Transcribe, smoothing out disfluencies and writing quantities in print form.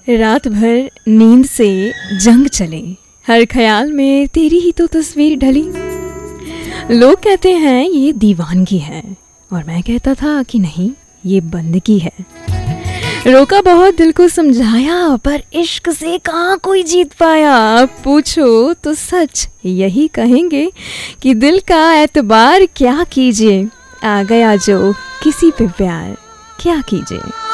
रात भर नींद से जंग चले, हर ख्याल में तेरी ही तो तस्वीर ढली। लोग कहते हैं ये दीवानगी है, और मैं कहता था कि नहीं, ये बंदगी है। रोका बहुत, दिल को समझाया, पर इश्क से कहाँ कोई जीत पाया। पूछो तो सच यही कहेंगे कि दिल का एतबार क्या कीजिए, आ गया जो किसी पे प्यार क्या कीजिए।